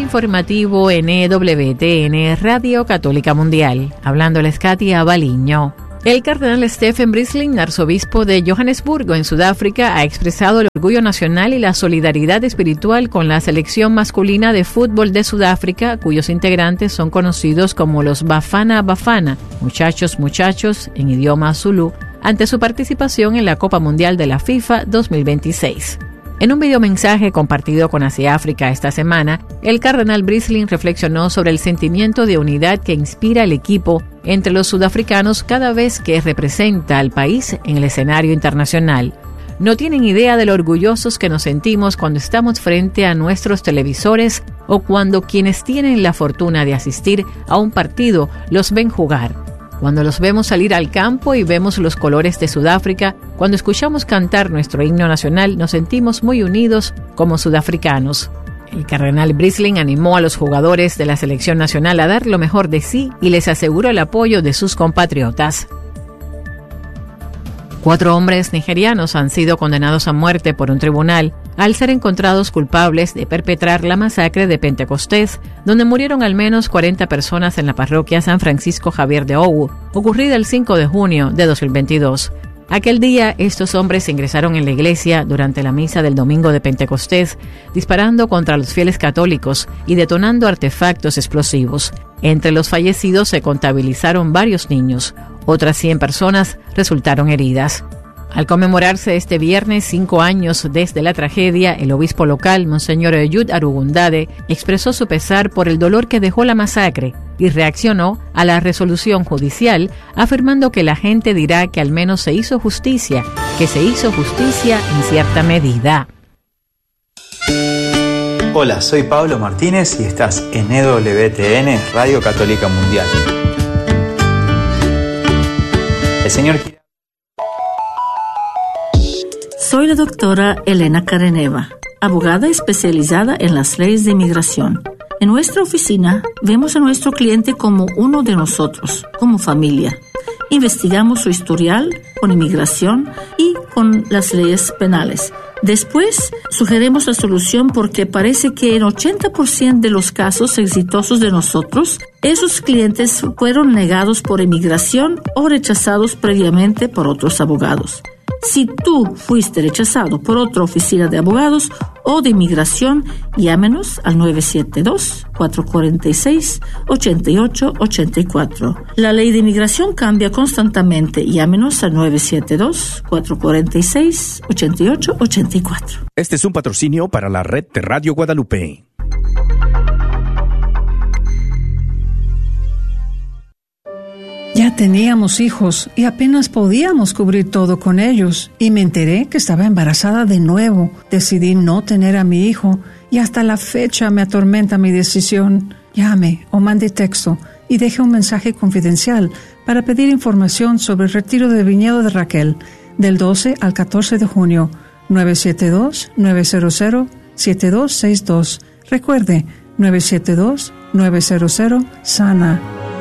informativo NWTN Radio Católica Mundial. Hablándoles Katia Baliño. El cardenal Stephen Brisling, arzobispo de Johannesburgo, en Sudáfrica, ha expresado el orgullo nacional y la solidaridad espiritual con la selección masculina de fútbol de Sudáfrica, cuyos integrantes son conocidos como los Bafana Bafana, muchachos en idioma zulú, ante su participación en la Copa Mundial de la FIFA 2026. En un videomensaje compartido con Asia África esta semana, el cardenal Brisling reflexionó sobre el sentimiento de unidad que inspira el equipo entre los sudafricanos cada vez que representa al país en el escenario internacional. No tienen idea de lo orgullosos que nos sentimos cuando estamos frente a nuestros televisores o cuando quienes tienen la fortuna de asistir a un partido los ven jugar. Cuando los vemos salir al campo y vemos los colores de Sudáfrica, cuando escuchamos cantar nuestro himno nacional, nos sentimos muy unidos como sudafricanos. El cardenal Brisling animó a los jugadores de la selección nacional a dar lo mejor de sí y les aseguró el apoyo de sus compatriotas. 4 hombres nigerianos han sido condenados a muerte por un tribunal al ser encontrados culpables de perpetrar la masacre de Pentecostés, donde murieron al menos 40 personas en la parroquia San Francisco Javier de Owu, ocurrida el 5 de junio de 2022. Aquel día, estos hombres ingresaron en la iglesia durante la misa del domingo de Pentecostés, disparando contra los fieles católicos y detonando artefactos explosivos. Entre los fallecidos se contabilizaron varios niños. Otras 100 personas resultaron heridas. Al conmemorarse este viernes 5 años desde la tragedia, el obispo local, Monseñor Jude Arugundade, expresó su pesar por el dolor que dejó la masacre y reaccionó a la resolución judicial, afirmando que la gente dirá que al menos se hizo justicia, que se hizo justicia en cierta medida. Hola, soy Pablo Martínez y estás en EWTN Radio Católica Mundial. El Señor quiere... Soy la doctora Elena Careneva, abogada especializada en las leyes de inmigración. En nuestra oficina vemos a nuestro cliente como uno de nosotros, como familia. Investigamos su historial con inmigración y con las leyes penales. Después, sugerimos la solución porque parece que en 80% de los casos exitosos de nosotros, esos clientes fueron negados por inmigración o rechazados previamente por otros abogados. Si tú fuiste rechazado por otra oficina de abogados o de inmigración, llámenos al 972-446-8884. La ley de inmigración cambia constantemente. Llámenos al 972-446-8884. Este es un patrocinio para la red de Radio Guadalupe. Ya teníamos hijos y apenas podíamos cubrir todo con ellos. Y me enteré que estaba embarazada de nuevo. Decidí no tener a mi hijo y hasta la fecha me atormenta mi decisión. Llame o mande texto y deje un mensaje confidencial para pedir información sobre el retiro del viñedo de Raquel del 12 al 14 de junio. 972-900-7262. Recuerde, 972-900-SANA.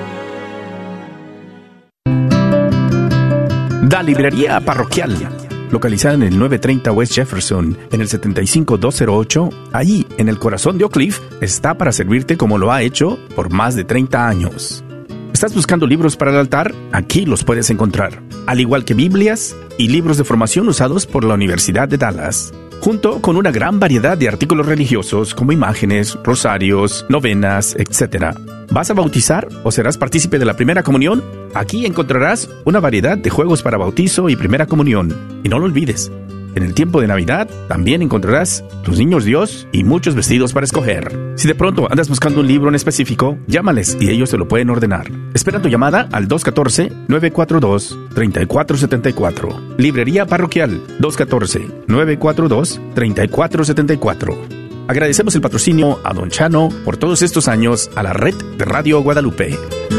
La Librería Parroquial, localizada en el 930 West Jefferson, en el 75208, allí en el corazón de Oak Cliff, está para servirte como lo ha hecho por más de 30 años. ¿Estás buscando libros para el altar? Aquí los puedes encontrar, al igual que Biblias y libros de formación usados por la Universidad de Dallas, junto con una gran variedad de artículos religiosos como imágenes, rosarios, novenas, etc. ¿Vas a bautizar o serás partícipe de la primera comunión? Aquí encontrarás una variedad de juegos para bautizo y primera comunión. Y no lo olvides, en el tiempo de Navidad también encontrarás los niños Dios y muchos vestidos para escoger. Si de pronto andas buscando un libro en específico, llámales y ellos te lo pueden ordenar. Espera tu llamada al 214-942-3474. Librería Parroquial, 214-942-3474. Agradecemos el patrocinio a Don Chano por todos estos años a la red de Radio Guadalupe.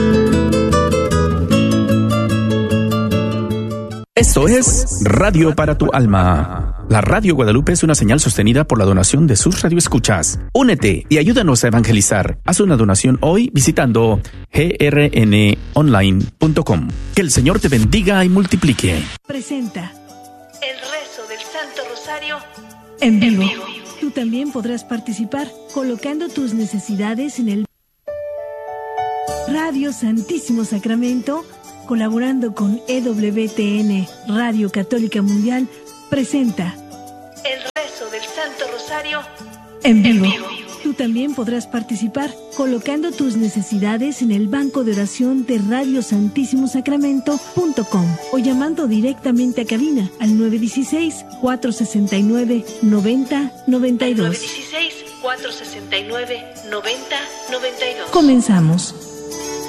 Esto es Radio para tu Alma. La Radio Guadalupe es una señal sostenida por la donación de sus radioescuchas. Únete y ayúdanos a evangelizar. Haz una donación hoy visitando grnonline.com. Que el Señor te bendiga y multiplique. Presenta el rezo del Santo Rosario en vivo. Tú también podrás participar colocando tus necesidades en el Radio Santísimo Sacramento, colaborando con EWTN Radio Católica Mundial, presenta el rezo del Santo Rosario en vivo. Tú también podrás participar colocando tus necesidades en el banco de oración de radiosantissimosacramento.com o llamando directamente a cabina al 916-469-9092. 916-469-9092. Comenzamos.